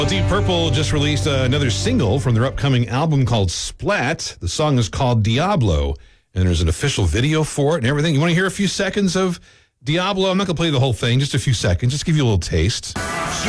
Well, Deep Purple just released another single from their upcoming album called Splat. The song is called Diablo, and there's an official video for it and everything. You want to hear a few seconds of Diablo? I'm not going to play the whole thing, just a few seconds. Just give you a little taste.